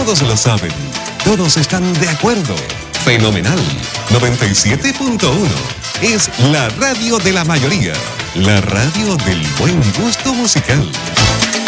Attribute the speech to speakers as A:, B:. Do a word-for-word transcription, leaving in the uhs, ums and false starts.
A: Todos lo saben. Todos están de acuerdo. Fenomenal. noventa y siete punto uno. Es la radio de la mayoría. La radio del buen gusto musical.